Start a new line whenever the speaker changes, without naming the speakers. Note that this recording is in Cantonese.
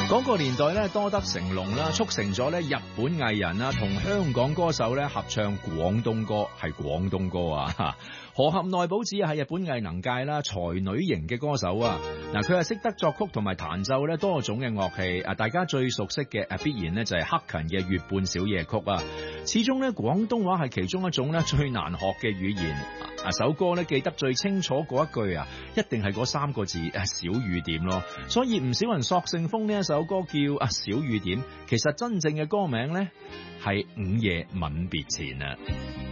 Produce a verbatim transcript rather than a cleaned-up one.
嗰個年代咧，多得成龍啦，促成咗咧日本藝人啦同香港歌手咧合唱廣東歌，係廣東歌啊！河合奈保子係日本藝能界啦才女型嘅歌手啊！嗱，佢係識得作曲同埋彈奏咧多種嘅樂器啊！大家最熟悉嘅啊，必然咧就係克勤嘅《月半小夜曲》啊！始終咧廣東話係其中一種咧最難學嘅語言啊！首歌咧記得最清楚嗰一句啊，一定係嗰三個字啊，小雨點咯。所以唔少人索性封呢一首歌叫啊小雨點，其實真正嘅歌名咧係午夜吻別前啊。